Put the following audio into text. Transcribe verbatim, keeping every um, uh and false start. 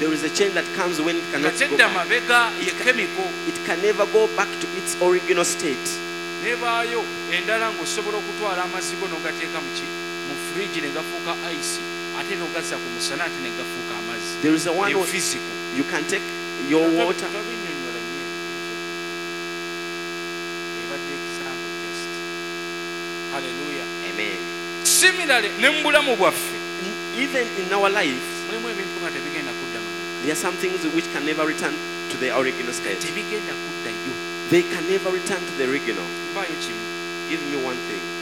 There is a change that comes when it cannot go Katedda back. mabega ye chemical. It can never go back to its original state. Nebaayo endala ng'osobola okutwala amazzi go n'ogateeka mu ki mu fridge ne gafuuka ice ate n'ogazza ku musana ate ne gafuuka amazzi. There is a one Ye where physical. you can take your water. Tobinnyonnyola nnyo ekyo. Ebadde example just. Hallelujah. Amen. Similarly ne mu bulamu bwaffe Even in our life, mulimu ebintu nga tebigenda kuddamu. there are some things which can never return to their original state. Tebigenda kuddayo. They can never return to the original. Mpaayo kimu. Give me one thing.